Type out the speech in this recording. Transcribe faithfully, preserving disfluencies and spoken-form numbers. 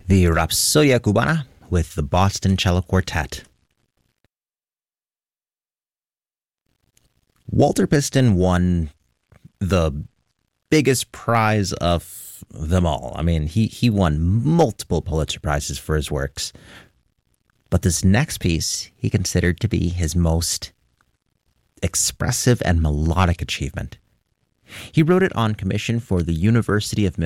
The Rapsodia Cubana with the Boston Cello Quartet. Walter Piston won the biggest prize of them all. I mean, he, he won multiple Pulitzer Prizes for his works. But this next piece he considered to be his most expressive and melodic achievement. He wrote it on commission for the University of